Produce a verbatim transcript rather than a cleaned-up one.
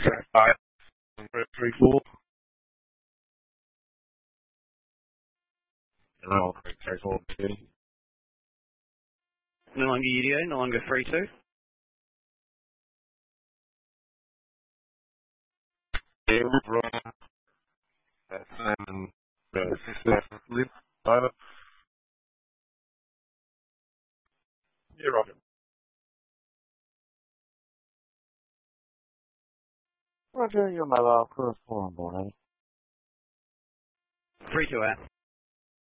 Five, three, four. No, three, four, two. No longer U D O, no longer three two. Yeah, right. That's um, uh, six thousand live. Over. Yeah, right. Roger, you're my last first one, boy. three two out.